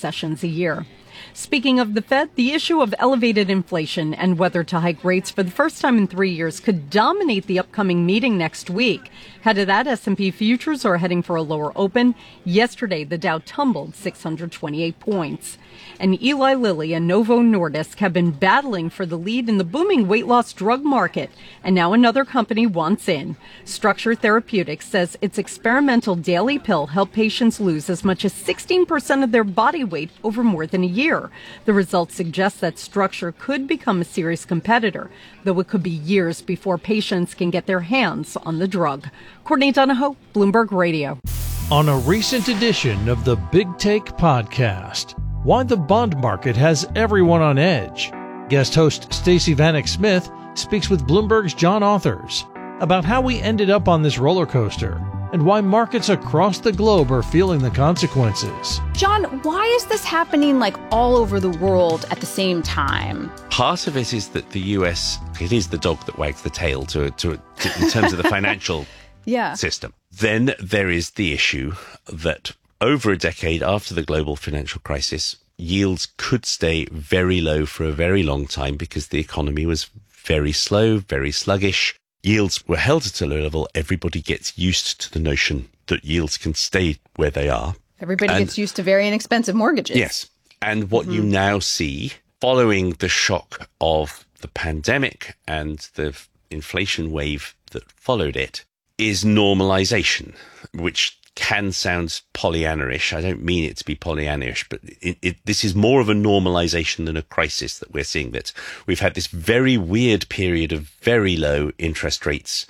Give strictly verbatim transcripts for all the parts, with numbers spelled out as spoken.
sessions a year. Speaking of the Fed, the issue of elevated inflation and whether to hike rates for the first time in three years could dominate the upcoming meeting next week. Head of that, S and P futures are heading for a lower open. Yesterday, the Dow tumbled six hundred twenty-eight points. And Eli Lilly and Novo Nordisk have been battling for the lead in the booming weight loss drug market. And now another company wants in. Structure Therapeutics says its experimental daily pill helped patients lose as much as sixteen percent of their body weight over more than a year. The results suggest that Structure could become a serious competitor, though it could be years before patients can get their hands on the drug. Courtney Donahoe, Bloomberg Radio. On a recent edition of the Big Take Podcast, why the bond market has everyone on edge. Guest host Stacey Vanek Smith speaks with Bloomberg's John Authers about how we ended up on this roller coaster and why markets across the globe are feeling the consequences. John, why is this happening like all over the world at the same time? Part of it is that the U S, it is the dog that wags the tail to, to, to in terms of the financial yeah. system. Then there is the issue that over a decade after the global financial crisis, yields could stay very low for a very long time because the economy was very slow, very sluggish. Yields were held at a low level. Everybody gets used to the notion that yields can stay where they are. Everybody and, gets used to very inexpensive mortgages. Yes. And what mm-hmm. you now see following the shock of the pandemic and the inflation wave that followed it is normalization, which can sound Pollyanna-ish. I don't mean it to be Pollyanna-ish, but it, it, this is more of a normalization than a crisis that we're seeing. That we've had this very weird period of very low interest rates.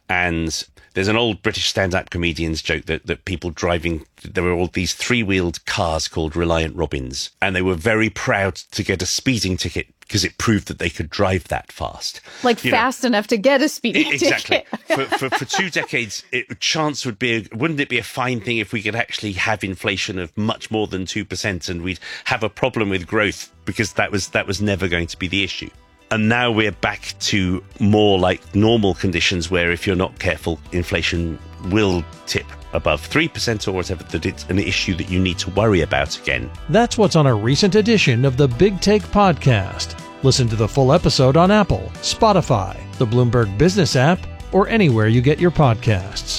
And there's an old British stand-up comedian's joke that, that people driving, there were all these three-wheeled cars called Reliant Robins, and they were very proud to get a speeding ticket because it proved that they could drive that fast. Like you fast know, enough to get a speeding exactly. ticket. Exactly. for, for, for two decades, it, chance would be, a, wouldn't it be a fine thing if we could actually have inflation of much more than two percent and we'd have a problem with growth because that was, that was never going to be the issue. And now we're back to more like normal conditions where if you're not careful, inflation will tip above three percent or whatever, that it's an issue that you need to worry about again. That's what's on a recent edition of the Big Take Podcast. Listen to the full episode on Apple, Spotify, the Bloomberg Business app, or anywhere you get your podcasts.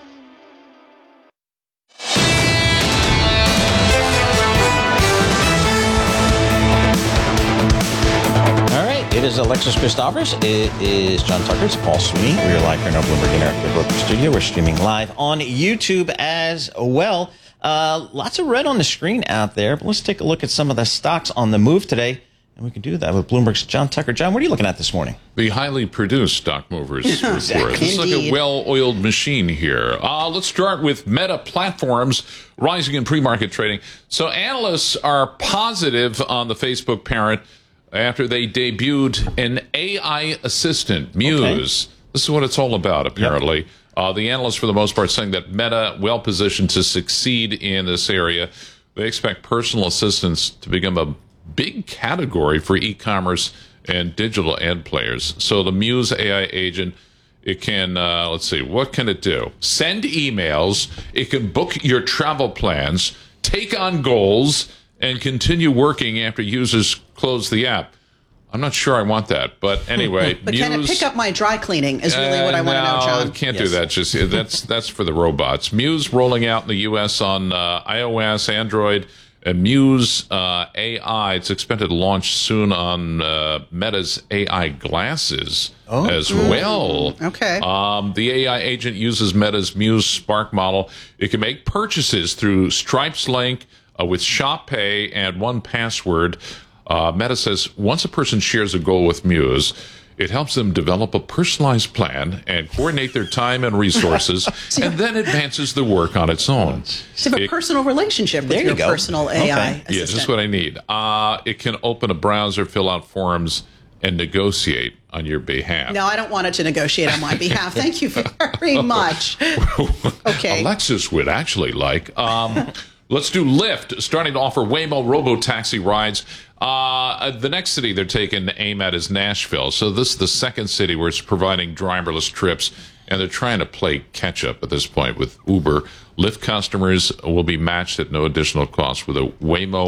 It is Alexis Christophers. It is John Tucker. It's Paul Sweeney. We are live here in our Bloomberg Interactive Broker Studio. We're streaming live on YouTube as well. Uh, lots of red on the screen out there, but let's take a look at some of the stocks on the move today. And we can do that with Bloomberg's John Tucker. John, what are you looking at this morning? The highly produced stock movers report. Exactly. This is like a well-oiled machine here. Uh, let's start with Meta Platforms rising in pre-market trading. So analysts are positive on the Facebook parent after they debuted an A I assistant, Muse. Okay. This is what it's all about, apparently. Yep. Uh, the analysts, for the most part, saying that Meta well-positioned to succeed in this area. They expect personal assistants to become a big category for e-commerce and digital ad players. So the Muse A I agent, it can, uh, let's see, what can it do? Send emails. It can book your travel plans, take on goals, and continue working after users close the app. I'm not sure I want that, but anyway. But Muse, can it pick up my dry cleaning is really uh, what I want to no, know, John. No, can't yes. do that. Just that's that's for the robots. Muse rolling out in the U S on uh, iOS, Android, and Muse uh, A I. It's expected to launch soon on uh, Meta's A I glasses oh. as mm. well. Okay. Um, the A I agent uses Meta's Muse Spark model. It can make purchases through Stripe's link, Uh, with Shop Pay and one password. Uh, Meta says once a person shares a goal with Muse, it helps them develop a personalized plan and coordinate their time and resources, and then advances the work on its own. So you have a it, personal relationship with there you your go. personal A I okay. assistant. Yeah, just what I need. Uh, it can open a browser, fill out forms, and negotiate on your behalf. No, I don't want it to negotiate on my behalf. Thank you very much. Okay. Alexis would actually like... Um, Let's do Lyft, starting to offer Waymo robo-taxi rides. Uh, the next city they're taking aim at is Nashville. So this is the second city where it's providing driverless trips, and they're trying to play catch-up at this point with Uber. Lyft customers will be matched at no additional cost with a Waymo